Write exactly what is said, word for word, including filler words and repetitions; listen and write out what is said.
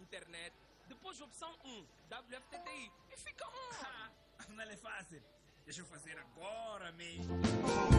internet. Depois opção um, W F T T I. E fica on. Ah, não é fácil. Deixa eu fazer agora mesmo.